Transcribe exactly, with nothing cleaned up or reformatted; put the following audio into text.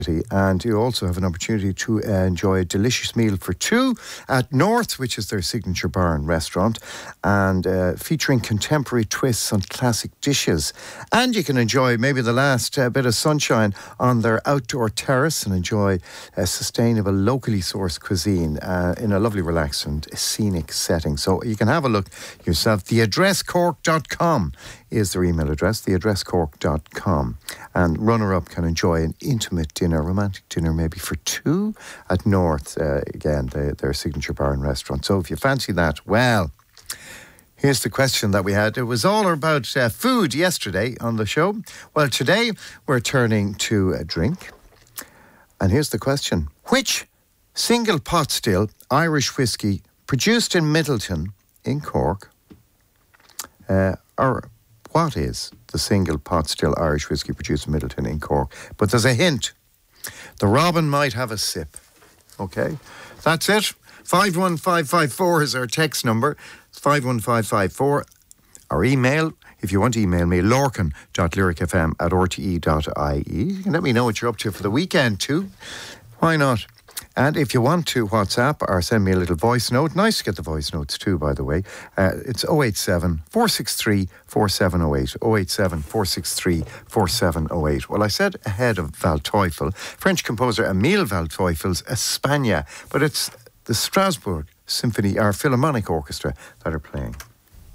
And you also have an opportunity to enjoy a delicious meal for two at North, which is their signature bar and restaurant, and uh, featuring contemporary twists on classic dishes. And you can enjoy maybe the last uh, bit of sunshine on their outdoor terrace and enjoy a sustainable, locally sourced cuisine uh, in a lovely, relaxed and scenic setting. So you can have a look yourself. the address cork dot com is their email address, the address cork dot com. And runner-up can enjoy an intimate dinner, romantic dinner maybe for two at North, uh, again, they, their signature bar and restaurant. So if you fancy that, well, here's the question that we had. It was all about uh, food yesterday on the show. Well, today we're turning to a drink. And here's the question. Which single pot still Irish whiskey produced in Middleton in Cork, uh, or what is the single pot still Irish whiskey produced in Middleton in Cork? But there's a hint. The Robin might have a sip. Okay? That's it. five one five five four is our text number. It's five one five five four. Our email, if you want to email me, lorcan dot lyric f m at r t e dot i e. You can let me know what you're up to for the weekend too. Why not? And if you want to WhatsApp or send me a little voice note, nice to get the voice notes too, by the way. Uh, it's oh eight seven, four six three, four seven oh eight. oh eight seven, four six three, four seven oh eight. Well, I said ahead of Waldteufel, French composer Émile Waldteufel's España, but it's the Strasbourg Symphony or Philharmonic Orchestra that are playing.